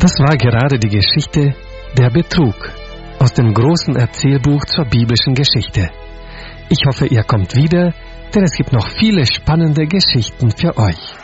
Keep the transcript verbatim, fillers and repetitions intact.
Das war gerade die Geschichte Der Betrug aus dem großen Erzählbuch zur biblischen Geschichte. Ich hoffe, ihr kommt wieder, denn es gibt noch viele spannende Geschichten für euch.